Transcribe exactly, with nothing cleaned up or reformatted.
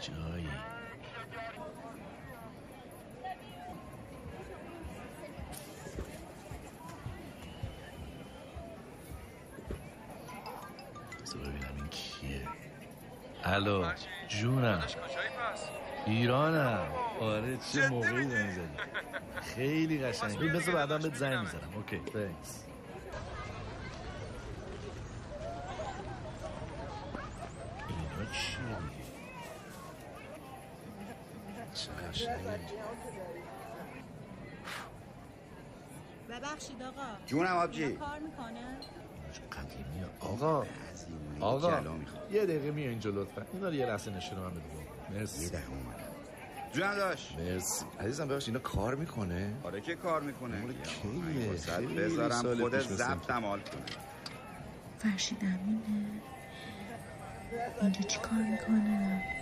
جایی. بذار ببینم این کیه. الو جونم. ایرانم. آره چه موقعی زنگ زدی. خیلی قشنگی. بذار بعدا بهت زنگ میزنم. اوکی تhanks. اینا چیه؟ چه قشنگی. ببخشید آقا. جونم آبجی. کار میکنه؟ قدیمیه آقا. آقا یه دقیقه می اینجا لطفا. اینا رو یه لحظه نشونه من بده. مرسی. یه دقیقه اومد. جونم داشت. مرسی. عزیزم ببخشید اینا کار میکنه؟ آره که کار میکنه. خیلی خیلی بذارم خود ضبطم حال کنه. فرشید امینه. اینجا چی کار میکنه؟